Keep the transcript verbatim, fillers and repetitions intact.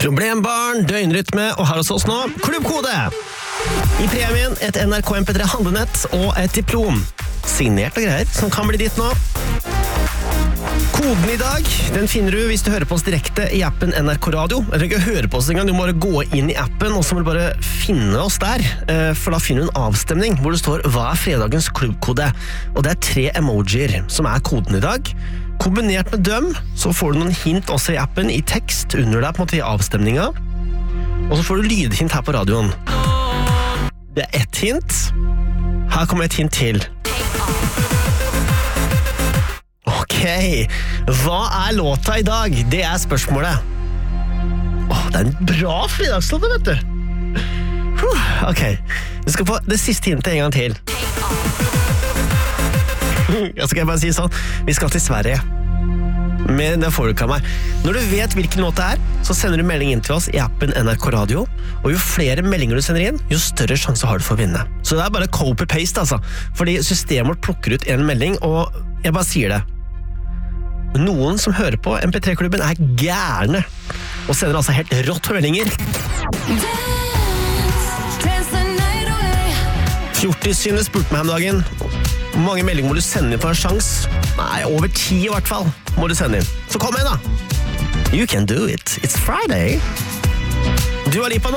Problembarn, døgnrytme, og her hos oss nå, Klubbkode! I premien et N R K M P tre handlenett og et diplom. Signert og greier, som kan bli ditt nå. Koden i dag, den finner du hvis du hører på oss direkte i appen N R K Radio. Jeg trenger ikke høre på oss en gang, du må bare gå inn i appen, og så må du bare finne oss der. For da finner du en avstemning hvor det står «Hva er fredagens klubbkode?» Og det er tre emojier som er koden i dag. Kombinert med døm, så får du noen hint også i appen i tekst under deg på en måte i avstemninga. Og så får du lydhint her på radioen. Det er ett hint. Her kommer et hint til. Ok, hva er låta i dag? Det er spørsmålet. Åh, det er en bra fredagslåt, vet du. Huh, ok, vi skal få det siste hintet en gang til. Jeg skal bare si sånn, vi skal til Sverige. Men det får du ikke av meg. Når du vet hvilken låt det er, så sender du melding inn til oss i appen N R K Radio, og jo flere meldinger du sender inn, jo større sjanse har du for å vinne. Så det er bare copy-paste, altså. Fordi systemet vårt plukker ut en melding, og jeg bare sier det. Noen som hører på M P tre-klubben er gærne, og sender altså helt rått på meldinger. fjortissyvende spurte meg om dagen. Hvor mange meldinger må du sende inn for en sjans? Nei, over ti i hvert fall må du sende inn. Så kom igjen da! You can do it. It's Friday. Du har Lipa nå.